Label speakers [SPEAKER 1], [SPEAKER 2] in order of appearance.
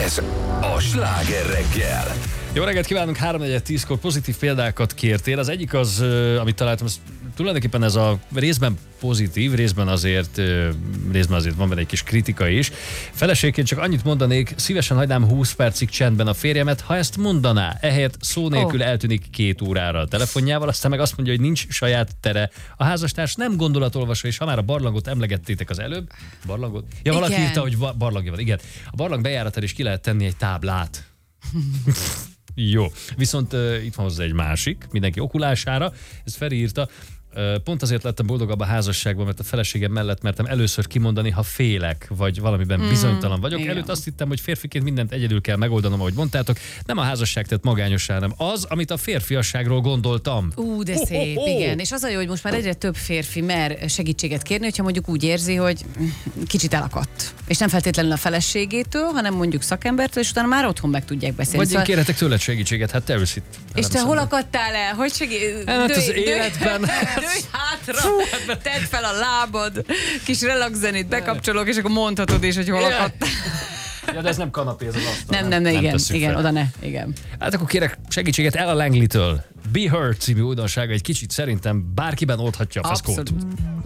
[SPEAKER 1] Ez a Sláger reggel.
[SPEAKER 2] Jó reggelt kívánunk, 3-4-10-kor pozitív példákat kértél. Az egyik az, amit találtam, az tulajdonképpen ez a részben pozitív, részben azért van benne egy kis kritika is. Feleségként csak annyit mondanék, szívesen hagynám 20 percig csendben a férjemet, ha ezt mondaná. Ehelyett szó nélkül eltűnik 2 órára a telefonjával, aztán meg azt mondja, hogy nincs saját tere. A házastárs nem gondolatolvasó, és ha már a barlangot emlegettétek az előbb, barlangot? Ja, valaki írta, hogy barlangja van, igen. A barlang bejáratán is ki lehet tenni egy táblát. Jó, viszont itt van hozzá egy másik, mindenki okulására, ezt Feri írta. Pont azért lettem boldogabb a házasságban, mert a feleségem mellett mertem először kimondani, ha félek, vagy valamiben bizonytalan vagyok.
[SPEAKER 3] Igen.
[SPEAKER 2] Előtt azt hittem, hogy férfiként mindent egyedül kell megoldanom, ahogy mondtátok. Nem a házasság tett magányossá, hanem az, amit a férfiasságról gondoltam.
[SPEAKER 3] De szép, igen. És az a jó, hogy most már egyre több férfi mer segítséget kérni, hogyha mondjuk úgy érzi, hogy kicsit elakadt. És nem feltétlenül a feleségétől, hanem mondjuk szakembertől, és utána már otthon meg tudják beszélni.
[SPEAKER 2] Vagy én kérhetek tőled segítséget, hát te ülsz itt.
[SPEAKER 3] És te hol akadtál el? Hogy
[SPEAKER 2] Hát az életben.
[SPEAKER 3] Dőj hátra, tedd fel a lábad, kis relax zenét bekapcsolok, és akkor mondhatod is, hogy hol akadtál.
[SPEAKER 2] Ja, de ez nem kanapé, ez az asztal.
[SPEAKER 3] Nem, igen, oda ne, igen.
[SPEAKER 2] Hát akkor kérek segítséget Ella Langley-től. Be Her című újdonsága egy kicsit szerintem bárkiben oldhatja a feszkót.
[SPEAKER 3] Abszolút.